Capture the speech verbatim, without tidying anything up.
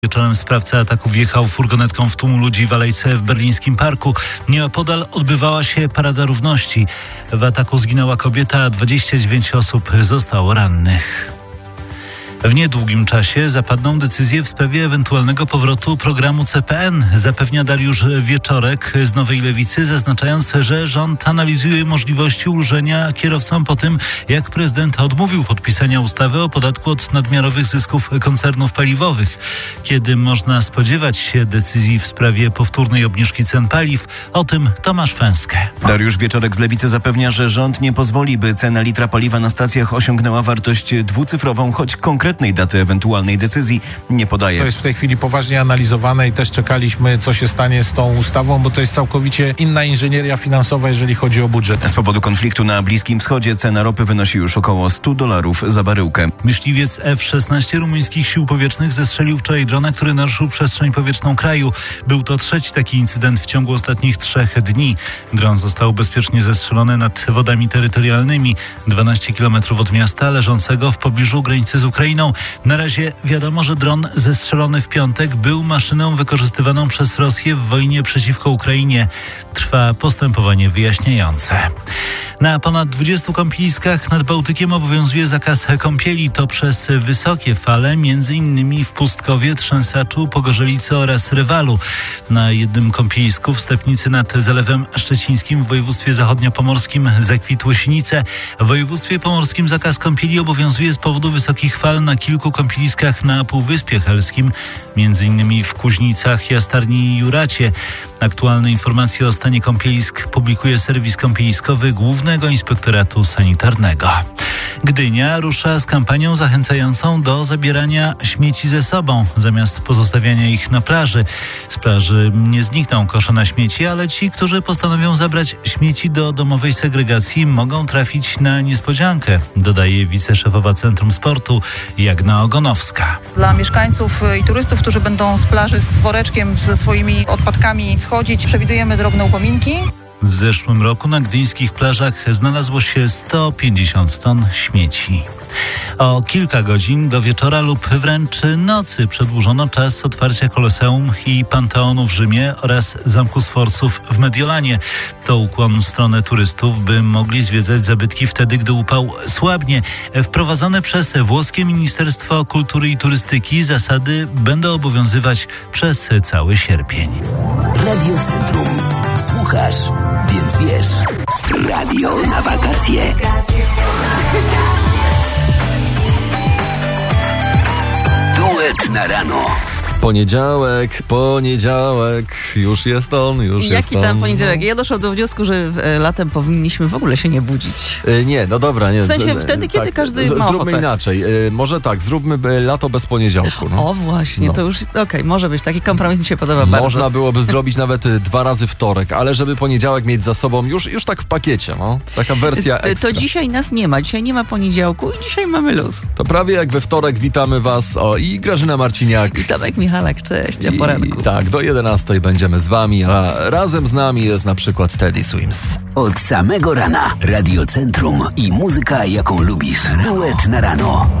Wieczorem sprawca ataku wjechał furgonetką w tłum ludzi w alejce w berlińskim parku. Nieopodal odbywała się Parada Równości. W ataku zginęła kobieta, a dwadzieścia dziewięć osób zostało rannych. W niedługim czasie zapadną decyzje w sprawie ewentualnego powrotu programu C P N, zapewnia Dariusz Wieczorek z Nowej Lewicy, zaznaczając, że rząd analizuje możliwości ulżenia kierowcom po tym, jak prezydent odmówił podpisania ustawy o podatku od nadmiarowych zysków koncernów paliwowych. Kiedy można spodziewać się decyzji w sprawie powtórnej obniżki cen paliw? O tym Tomasz Fęskę. Dariusz Wieczorek z Lewicy zapewnia, że rząd nie pozwoli, by cena litra paliwa na stacjach osiągnęła wartość dwucyfrową, choć konkretnie daty ewentualnej decyzji nie podaje. To jest w tej chwili poważnie analizowane i też czekaliśmy, co się stanie z tą ustawą, bo to jest całkowicie inna inżynieria finansowa, jeżeli chodzi o budżet. Z powodu konfliktu na Bliskim Wschodzie cena ropy wynosi już około sto dolarów za baryłkę. Myśliwiec F szesnaście rumuńskich sił powietrznych zestrzelił wczoraj drona, który naruszył przestrzeń powietrzną kraju. Był to trzeci taki incydent w ciągu ostatnich trzech dni. Dron został bezpiecznie zestrzelony nad wodami terytorialnymi, dwanaście kilometrów od miasta leżącego w pobliżu granicy z Ukrainą. Na razie wiadomo, że dron zestrzelony w piątek był maszyną wykorzystywaną przez Rosję w wojnie przeciwko Ukrainie. Trwa postępowanie wyjaśniające. Na ponad dwudziestu kąpieliskach nad Bałtykiem obowiązuje zakaz kąpieli. To przez wysokie fale, między innymi w Pustkowie, Trzęsaczu, Pogorzelicy oraz Rywalu. Na jednym kąpielisku w Stepnicy nad Zalewem Szczecińskim w województwie zachodniopomorskim zakwitły sinice. W województwie pomorskim zakaz kąpieli obowiązuje z powodu wysokich fal na kilku kąpieliskach na Półwyspie Helskim, między innymi w Kuźnicach, Jastarni i Juracie. Aktualne informacje o stanie kąpielisk publikuje serwis kąpieliskowy Głównego Inspektoratu Sanitarnego. Gdynia rusza z kampanią zachęcającą do zabierania śmieci ze sobą, zamiast pozostawiania ich na plaży. Z plaży nie znikną kosze na śmieci, ale ci, którzy postanowią zabrać śmieci do domowej segregacji, mogą trafić na niespodziankę, dodaje wiceszefowa Centrum Sportu Jagna Ogonowska. Dla mieszkańców i turystów, którzy będą z plaży z woreczkiem, ze swoimi odpadkami schodzić, przewidujemy drobne upominki. W zeszłym roku na gdyńskich plażach znalazło się sto pięćdziesiąt ton śmieci. O kilka godzin do wieczora lub wręcz nocy przedłużono czas otwarcia Koloseum i Panteonu w Rzymie oraz Zamku Sforców w Mediolanie. To ukłon w stronę turystów, by mogli zwiedzać zabytki wtedy, gdy upał słabnie. Wprowadzone przez włoskie Ministerstwo Kultury i Turystyki zasady będą obowiązywać przez cały sierpień. Radio Centrum. Słuchasz, więc wiesz. Radio na wakacje. Duet na rano. Poniedziałek, poniedziałek, już jest on, już Jaki jest on. tam poniedziałek? Ja doszłam do wniosku, że e, latem powinniśmy w ogóle się nie budzić. E, nie, no dobra. Nie, W sensie z, wtedy, kiedy tak, każdy z, ma Zróbmy ochotę. inaczej. E, może tak, zróbmy e, lato bez poniedziałku. No. O właśnie, No. to już, okej, okay, może być. Taki kompromis mi się podoba Można bardzo. byłoby zrobić nawet e, dwa razy wtorek, ale żeby poniedziałek mieć za sobą już, już tak w pakiecie, no. Taka wersja E, ekstra. To dzisiaj nas nie ma, dzisiaj nie ma poniedziałku i dzisiaj mamy luz. To prawie jak we wtorek witamy was, o, i Grażyna Marciniak. I Tomek Michalak, cześć, o poranku. I, tak, do jedenastej będziemy z wami, a razem z nami jest na przykład Teddy Swims. Od samego rana Radio Centrum i muzyka, jaką lubisz. Duet na rano.